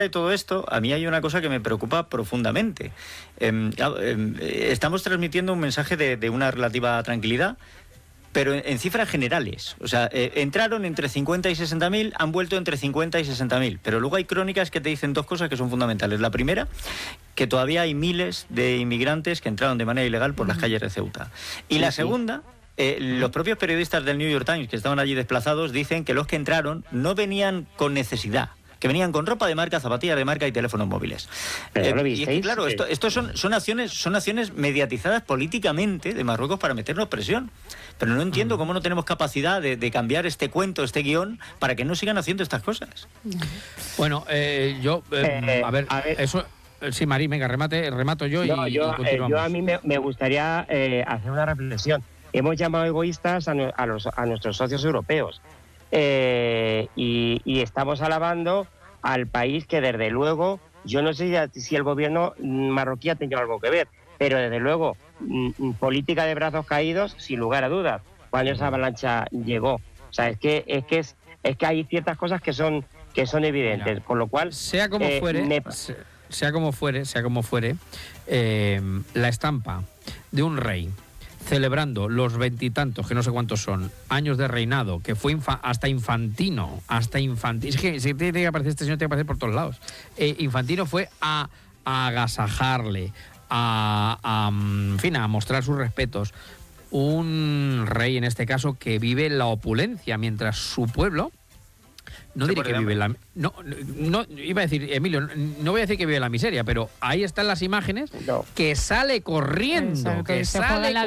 de todo esto, a mí hay una cosa que me preocupa profundamente. Estamos transmitiendo un mensaje de una relativa tranquilidad, pero en cifras generales. O sea, entraron entre 50 y 60.000, han vuelto entre 50 y 60.000. Pero luego hay crónicas que te dicen dos cosas que son fundamentales. La primera, que todavía hay miles de inmigrantes que entraron de manera ilegal por las calles de Ceuta. Y la segunda, los propios periodistas del New York Times que estaban allí desplazados dicen que los que entraron no venían con necesidad, que venían con ropa de marca, zapatillas de marca y teléfonos móviles. Y es que, claro, esto son acciones mediatizadas políticamente de Marruecos para meternos presión. Pero no entiendo cómo no tenemos capacidad de cambiar este cuento, este guión, para que no sigan haciendo estas cosas. Bueno, a ver, eso... Sí, Marín, venga, remato yo y continuamos. Yo a mí me gustaría hacer una reflexión. Hemos llamado egoístas a nuestros socios europeos. Y estamos alabando al país que, desde luego, yo no sé si el gobierno marroquí ha tenido algo que ver, pero desde luego, política de brazos caídos, sin lugar a dudas, cuando esa avalancha llegó. O sea, es que hay ciertas cosas que son evidentes. Mira, con lo cual, sea como fuere, la estampa de un rey celebrando los 20 y tantos, que no sé cuántos son, años de reinado, que fue hasta Infantino. Es que si tiene que aparecer este señor, tiene que aparecer por todos lados. Infantino fue a agasajarle, en fin, a mostrar sus respetos. Un rey, en este caso, que vive la opulencia, mientras su pueblo... No diré que vive la... No, iba a decir, Emilio, no voy a decir que vive la miseria, pero ahí están las imágenes, que sale corriendo, y se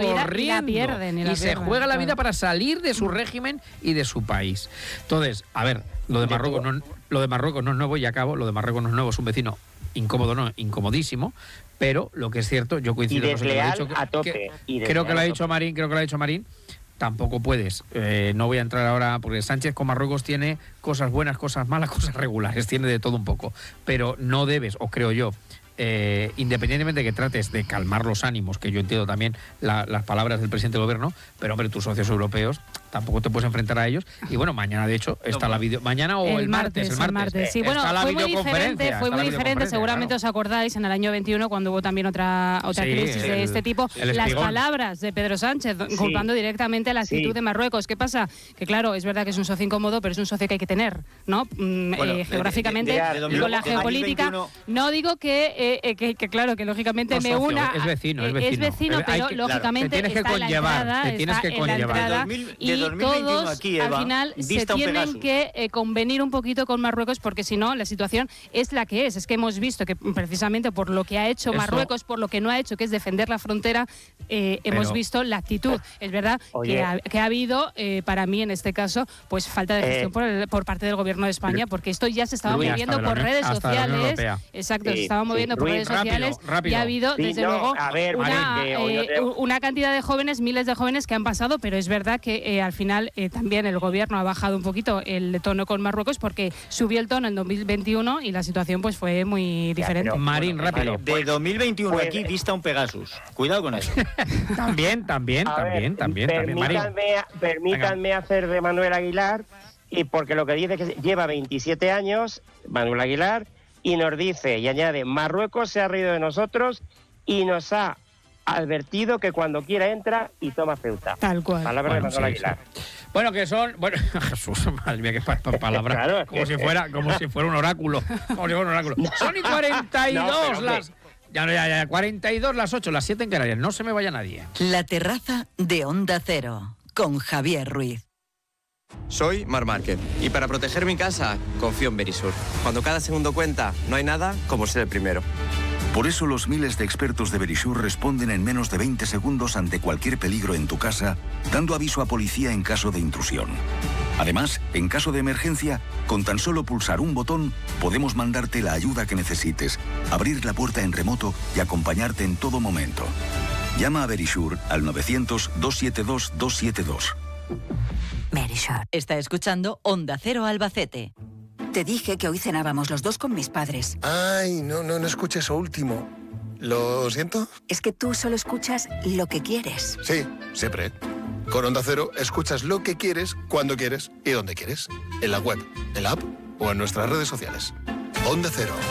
juega la vida para salir de su régimen y de su país. Entonces, a ver, lo de Marruecos no es nuevo, y acabo, lo de Marruecos no es nuevo, es un vecino incómodo, no, incomodísimo, pero lo que es cierto, yo coincido con lo que ha dicho, creo que lo ha dicho Marín, tampoco puedes, no voy a entrar ahora, porque Sánchez con Marruecos tiene cosas buenas, cosas malas, cosas regulares, tiene de todo un poco, pero no debes, o creo yo, independientemente de que trates de calmar los ánimos, que yo entiendo también las palabras del presidente del gobierno, pero hombre, tus socios europeos tampoco te puedes enfrentar a ellos. Y bueno, mañana de hecho está la video, mañana o el martes. Sí, bueno, fue muy diferente, seguramente os acordáis, en el año 21, cuando hubo también otra crisis de este tipo, las palabras de Pedro Sánchez culpando directamente a la actitud de Marruecos. ¿Qué pasa? Que claro, es verdad que es un socio incómodo, pero es un socio que hay que tener, ¿no? Geográficamente, con la geopolítica. No digo que claro, que lógicamente me una... Es vecino, pero lógicamente está en la entrada, y todos aquí, Eva, al final se tienen que convenir un poquito con Marruecos, porque si no, la situación es la que es. Es que hemos visto que precisamente por lo que ha hecho Marruecos, por lo que no ha hecho, que es defender la frontera, hemos visto la actitud. Es verdad que ha habido, para mí en este caso, pues falta de gestión por parte del gobierno de España, porque esto ya se estaba moviendo por redes sociales. Exacto, se estaba moviendo por redes sociales, y ha habido, desde luego, una cantidad de jóvenes, miles de jóvenes que han pasado, pero es verdad que al final también el gobierno ha bajado un poquito el tono con Marruecos, porque subió el tono en 2021 y la situación pues fue muy diferente. Marín, rápido. De 2021 aquí dista un Pegasus. Cuidado con eso. También, permítanme hacer de Manuel Aguilar, y porque lo que dice es que lleva 27 años, Manuel Aguilar, y nos dice, y añade, Marruecos se ha reído de nosotros y nos ha advertido que cuando quiera entra y toma Ceuta. Tal cual. Palabras de Manuel Aguilar. Bueno, que son... Bueno, Jesús, madre mía, qué palabras. Claro, como si fuera un oráculo. Son y 42 las... Ya, 42 las 8, las 7 en Canarias. No se me vaya nadie. La terraza de Onda Cero, con Javier Ruiz. Soy Marc Márquez y para proteger mi casa confío en Verisur. Cuando cada segundo cuenta, no hay nada como ser el primero. Por eso los miles de expertos de Verisur responden en menos de 20 segundos ante cualquier peligro en tu casa, dando aviso a policía en caso de intrusión. Además, en caso de emergencia, con tan solo pulsar un botón, podemos mandarte la ayuda que necesites, abrir la puerta en remoto y acompañarte en todo momento. Llama a Verisur al 900-272-272. Verisur. Está escuchando Onda Cero Albacete. Te dije que hoy cenábamos los dos con mis padres. Ay, no escuché eso último. ¿Lo siento? Es que tú solo escuchas lo que quieres. Sí, siempre. Con Onda Cero escuchas lo que quieres, cuando quieres y donde quieres. En la web, en la app o en nuestras redes sociales. Onda Cero,